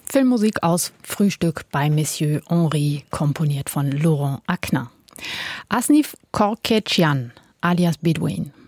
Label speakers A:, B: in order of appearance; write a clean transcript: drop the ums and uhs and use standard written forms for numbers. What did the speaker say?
A: Filmmusik aus Frühstück bei Monsieur Henri, komponiert von Laurent Akner. Asnif Korkecian alias Bedouin